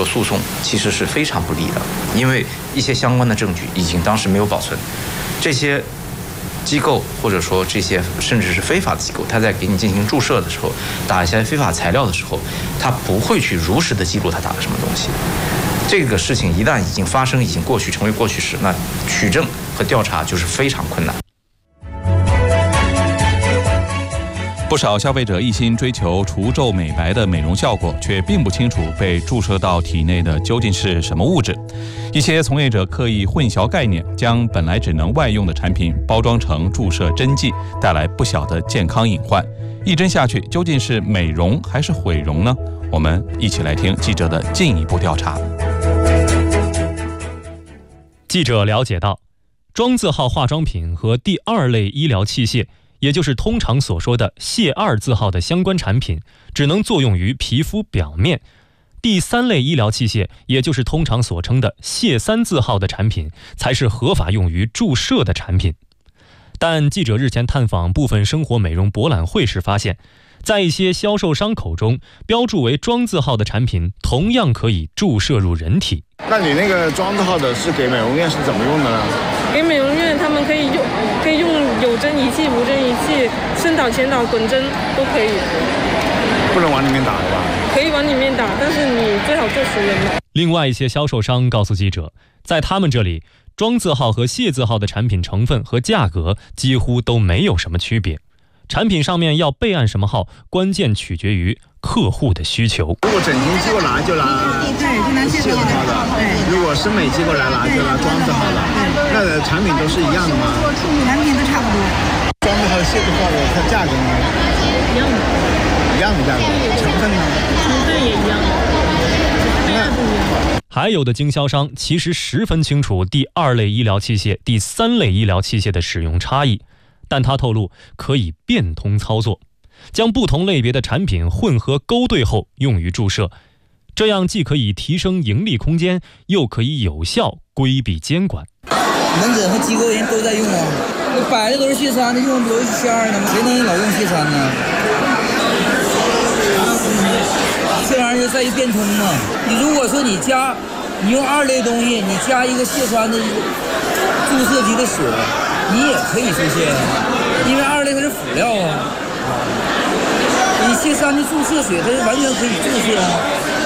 诉讼其实是非常不利的，因为一些相关的证据已经当时没有保存，这些机构或者说这些甚至是非法的机构，他在给你进行注射的时候，打一些非法材料的时候，他不会去如实的记录他打了什么东西。这个事情一旦已经发生，已经过去，成为过去式，那取证和调查就是非常困难。 不少消费者一心追求除皱美白的美容效果，却并不清楚被注射到体内的究竟是什么物质。一些从业者刻意混淆概念，将本来只能外用的产品包装成注射针剂，带来不小的健康隐患。一针下去，究竟是美容还是毁容呢？我们一起来听记者的进一步调查。 记者了解到，庄字号化妆品和第二类医疗器械，也就是通常所说的谢2字号的相关产品，只能作用于皮肤表面；第三类医疗器械，也就是通常所称的谢3字号的产品，才是合法用于注射的产品。但记者日前探访部分生活美容博览会时发现，在一些销售商口中，标注为庄字号的产品同样可以注射入人体。 那你那个庄字号的是给美容院是怎么用的呢？ 给美容院他们可以用有针仪器、无针仪器、深导、浅导、滚针都可以。 不能往里面打的吧？ 可以往里面打，但是你最好做熟人的。 另外一些销售商告诉记者，在他们这里，庄字号和谢字号的产品成分和价格几乎都没有什么区别。产品上面要备案什么号，关键取决于客户的需求。 如果整形机构拿就拿谢字号的，如果生美机构来拿就拿庄字号的，那产品都是一样的吗？ 产品都差不多。 庄字号、谢字号的它价格呢？ 一样的。 一样的价格，成分呢？ 成分也一样的，备案不一样。 还有的经销商其实十分清楚第二类医疗器械、第三类医疗器械的使用差异，但他透露可以变通操作，将不同类别的产品混合勾兑后用于注射，这样既可以提升盈利空间，又可以有效规避监管。 门诊和机构人都在用啊，那摆的都是谢3的，用不都是谢2的吗？谁能老用谢3呢？这玩意儿就在于变通嘛。你如果说你用2类东西，你加一个谢3的注射机的水，你也可以出现，因为2类它是辅料啊。你谢3的注射水，它是完全可以注射啊。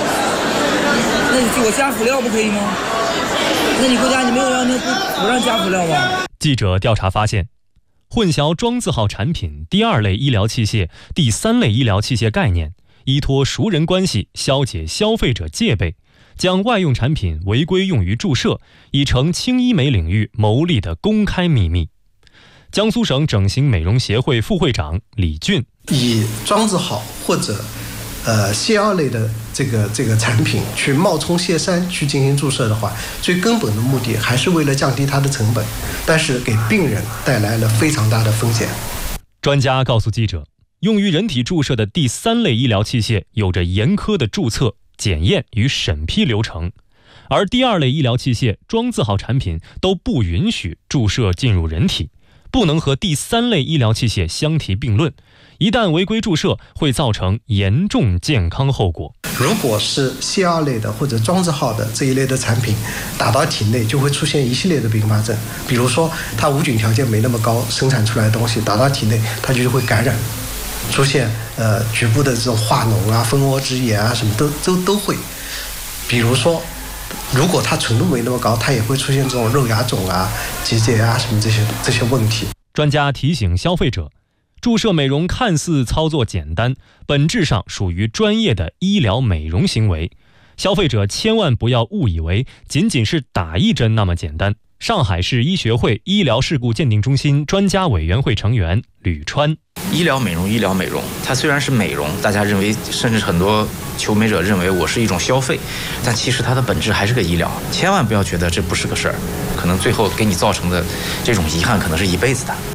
那我加辅料不可以吗？那你国家你没有让不让加辅料吧？ 记者调查发现，混淆庄字号产品、第二类医疗器械、第三类医疗器械概念，依托熟人关系消解消费者戒备，将外用产品违规用于注射，已成轻医美领域牟利的公开秘密。江苏省整形美容协会副会长李俊， 以庄字号或者谢2类的这个产品去冒充谢3去进行注射的话，最根本的目的还是为了降低它的成本，但是给病人带来了非常大的风险。 专家告诉记者，用于人体注射的第三类医疗器械有着严苛的注册、检验与审批流程，而第二类医疗器械、庄字号产品都不允许注射进入人体，不能和第三类医疗器械相提并论，一旦违规注射，会造成严重健康后果。 如果是谢2类的或者庄字号的这一类的产品打到体内，就会出现一系列的并发症，比如说它无菌条件没那么高，生产出来的东西打到体内，它就会感染，出现局部的这种化脓啊、蜂窝之炎啊，什么都会。比如说，如果它纯度没那么高，它也会出现这种肉芽肿啊、结节啊什么这些问题。 专家提醒消费者，注射美容看似操作简单，本质上属于专业的医疗美容行为，消费者千万不要误以为仅仅是打一针那么简单。上海市医学会医疗事故鉴定中心专家委员会成员吕川， 医疗美容，它虽然是美容，大家认为，甚至很多求美者认为我是一种消费，但其实它的本质还是个医疗，千万不要觉得这不是个事儿，可能最后给你造成的这种遗憾可能是一辈子的。